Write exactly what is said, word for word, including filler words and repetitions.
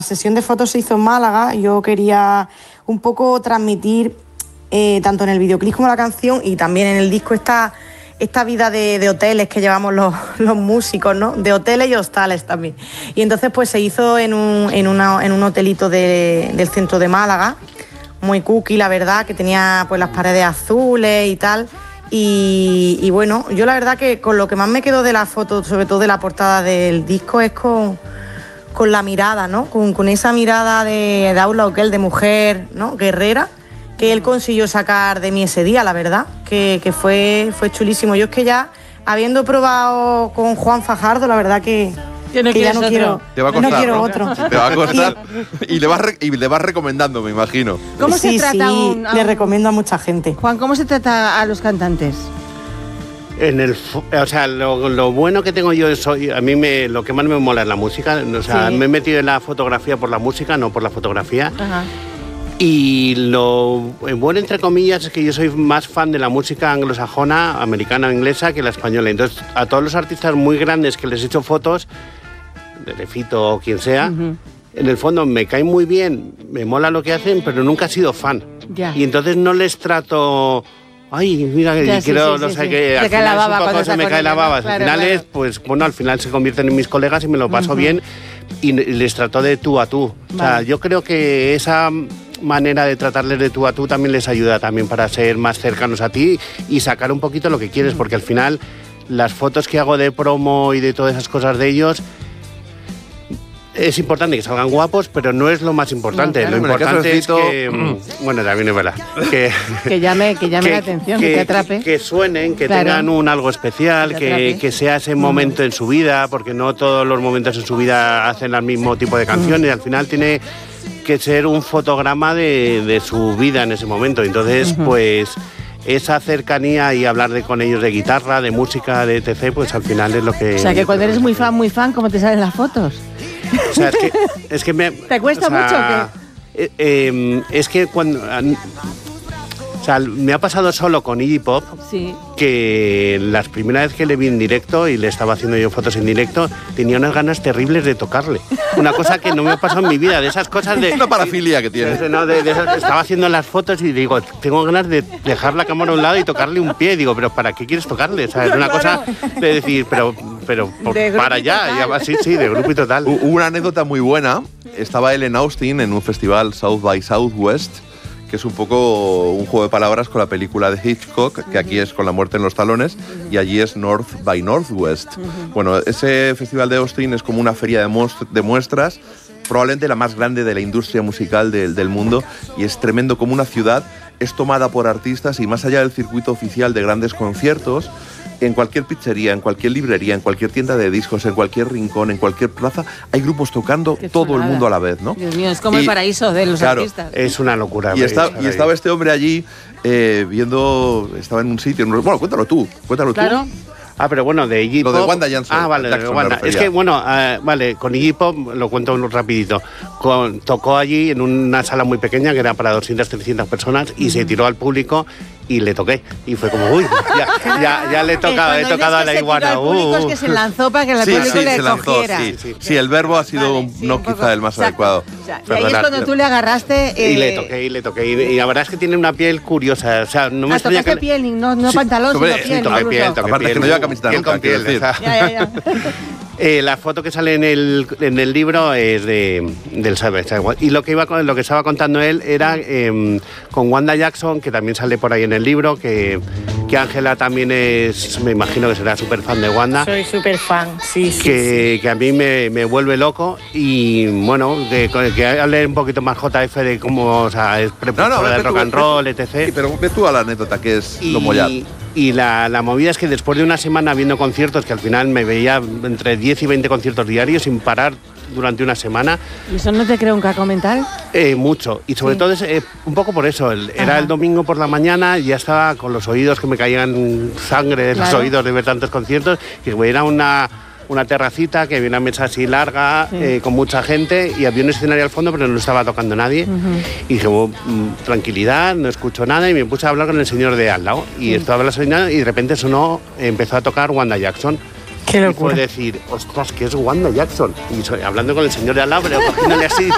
La sesión de fotos se hizo en Málaga. Yo quería un poco transmitir, eh, tanto en el videoclip como en la canción y también en el disco, esta, esta vida de, de hoteles que llevamos los, los músicos, ¿no? De hoteles y hostales también. Y entonces pues se hizo en un, en una, en un hotelito de, del centro de Málaga, muy cookie, la verdad, que tenía pues las paredes azules y tal. Y, y bueno, yo la verdad que con lo que más me quedo de la foto, sobre todo de la portada del disco, es con... con la mirada, ¿no? Con, con esa mirada de, de Aula O'Kell, de mujer, ¿no? Guerrera, que él consiguió sacar de mí ese día, la verdad, que, que fue, fue chulísimo. Yo es que ya, habiendo probado con Juan Fajardo, la verdad que, que, no que ya no otro. quiero, Te va a costar, no quiero ¿no? otro. Te va a costar y, y, le vas re, y le vas recomendando, me imagino. ¿Cómo sí, se trata sí, a un, a le un... recomiendo a mucha gente. Juan, ¿cómo se trata a los cantantes? En el, o sea, lo, lo bueno que tengo yo soy, a mí me, lo que más me mola es la música, o sea, sí. me he metido en la fotografía por la música, no por la fotografía. Ajá. Y lo bueno, entre comillas, es que yo soy más fan de la música anglosajona, americana o inglesa, que la española. Entonces, a todos los artistas muy grandes que les he hecho fotos, de Fito o quien sea, uh-huh. en el fondo me caen muy bien, me mola lo que hacen, pero nunca he sido fan. Ya. Y entonces no les trato... Ay, mira, que ya, quiero, sí, sí, no sí, sé sí. qué, al se cae la baba final cuando se me cae la baba. Claro, al final claro. es, pues, bueno, al final se convierten en mis colegas y me lo paso uh-huh. bien y les trato de tú a tú. Vale. O sea, yo creo que esa manera de tratarles de tú a tú también les ayuda también para ser más cercanos a ti y sacar un poquito lo que quieres, uh-huh. porque al final las fotos que hago de promo y de todas esas cosas de ellos... Es importante que salgan guapos, pero no es lo más importante. No, claro. Lo importante es que... Bueno, también es verdad. Que, que llame, que llame que, la atención, que, que te atrape. Que suenen, que claro. tengan un algo especial, que, que sea ese momento mm. en su vida, porque no todos los momentos en su vida hacen el mismo tipo de canciones. Mm. Al final tiene que ser un fotograma de, de su vida en ese momento. Entonces, uh-huh. pues... esa cercanía y hablar de, con ellos de guitarra, de música, de etcétera, pues al final es lo que... O sea, que cuando eres muy fan, muy fan, ¿cómo te salen las fotos? O sea, es que, es que me... ¿Te cuesta o sea, mucho o qué? Eh, eh, es que cuando... O sea, me ha pasado solo con Iggy Pop, sí. que las primeras veces que le vi en directo y le estaba haciendo yo fotos en directo, tenía unas ganas terribles de tocarle. Una cosa que no me ha pasado en mi vida, de esas cosas de... Una parafilia que tienes. No, de, de esas, estaba haciendo las fotos y digo, tengo ganas de dejar la cámara a un lado y tocarle un pie. Digo, pero ¿para qué quieres tocarle? O sea, es una cosa de decir, pero, pero por, para allá. Y, sí, sí, de grupo y total. Hubo una anécdota muy buena. Estaba él en Austin en un festival South by Southwest, que es un poco un juego de palabras con la película de Hitchcock, que aquí es Con la muerte en los talones, y allí es North by Northwest. Bueno, ese festival de Austin es como una feria de, de muestras, probablemente la más grande de la industria musical de, del mundo, y es tremendo como una ciudad es tomada por artistas y más allá del circuito oficial de grandes conciertos, en cualquier pizzería, en cualquier librería, en cualquier tienda de discos, en cualquier rincón, en cualquier plaza, hay grupos tocando todo el mundo a la vez, ¿no? Dios mío, es como y, el paraíso de los claro, artistas. Es una locura. Y, está, y estaba este hombre allí eh, viendo, estaba en un sitio, bueno, cuéntalo tú, cuéntalo claro. tú. Ah, pero bueno, de Iggy Pop... Lo de Wanda Jackson. Ah, vale, Jackson, de Wanda. Es que, bueno, uh, vale, con Iggy Pop, lo cuento rapidito, con, tocó allí en una sala muy pequeña, que era para doscientas, trescientas personas, y uh-huh. se tiró al público y le toqué. Y fue como, uy, ya, ya, ya le he tocado, he tocado a la iguana. El público uh, es que se lanzó para que el sí, público sí, le se lanzó, cogiera. Sí, sí. sí, el verbo ha sido vale, sí, no un quizá el más exacto. adecuado. O sea, y ahí es cuando tú le agarraste... Eh, y le toqué, y le toqué. Y, y la verdad es que tiene una piel curiosa. O sea, no me ah, extraña tocaste que... piel, no, no sí, pantalón, sobre, sino piel. Sí, toqué piel, toqué Aparte piel, que no lleva camiseta nunca, piel, decir. Ya, ya, ya. Eh, la foto que sale en el, en el libro es de, del Savage. Y lo que, iba, lo que estaba contando él era eh, con Wanda Jackson, que también sale por ahí en el libro, que que Ángela también es, me imagino que será súper fan de Wanda. Soy súper fan, sí, sí. Que, sí. que a mí me, me vuelve loco y, bueno, de, que hable un poquito más J F de cómo, o sea, es precursora no, no, del rock and roll, etcétera. Sí, pero ve tú a la anécdota, que es y, lo mollar. Y la, la movida es que después de una semana viendo conciertos, que al final me veía entre diez y veinte conciertos diarios sin parar durante una semana. ¿Y eso no te crea un caco mental? Eh, mucho. Y sobre sí. todo es, eh, un poco por eso. El, era el domingo por la mañana y ya estaba con los oídos que me caían sangre de claro. los oídos de ver tantos conciertos. Que era una, una terracita, que había una mesa así larga, sí. eh, con mucha gente, y había un escenario al fondo, pero no estaba tocando nadie. Uh-huh. Y dije, oh, tranquilidad, no escucho nada, y me puse a hablar con el señor de al lado. Y sí. estaba hablando y de repente sonó, empezó a tocar Wanda Jackson. Qué locura. Y fue decir, ostras, que es Wanda Jackson. Y soy, hablando con el señor de al lado, pero cogiéndole así,